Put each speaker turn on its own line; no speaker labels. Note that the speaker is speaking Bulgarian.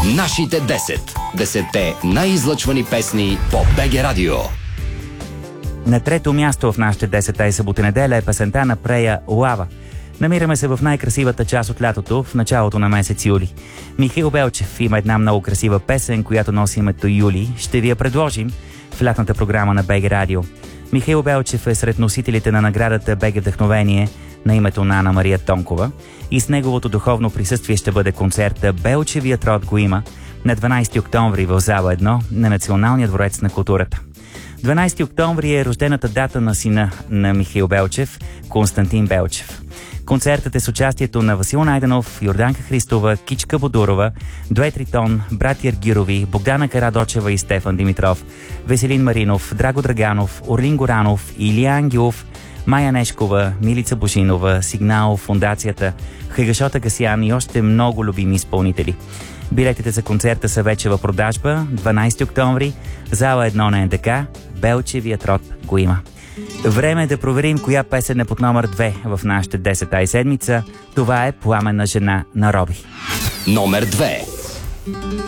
Нашите 10. 10-те най-излъчвани песни по БГ Радио.
На трето място в нашите 10-та и събота-неделя е песента на Прея «Лава». Намираме се в най-красивата част от лятото, в началото на месец юли. Михаил Белчев има една много красива песен, която носи името Юли. Ще ви я предложим в лятната програма на БГ Радио. Михаил Белчев е сред носителите на наградата БГ Вдъхновение на името на Ана Мария Тонкова и с неговото духовно присъствие ще бъде концерта «Белчевият род го има» на 12 октомври в зала 1 на Националния дворец на културата. 12 октомври е рождената дата на сина на Михаил Белчев, Константин Белчев. Концертът е с участието на Васил Найденов, Йорданка Христова, Кичка Бодурова, Дует Ритон, братя Аргирови, Богдана Карадочева и Стефан Димитров, Веселин Маринов, Драго Драганов, Орлин Горанов, Илия Ангелов, Майя Нешкова, Милица Божинова, Сигнал, Фондацията, Хагашота Касян и още много любими изпълнители. Билетите за концерта са вече в продажба. 12 октомври, зала 1 на НДК, Белчевият род го има. Време е да проверим коя песен е под номер 2 в нашите 10-та и седмица. Това е «Пламенна жена» на Роби.
Номер 2.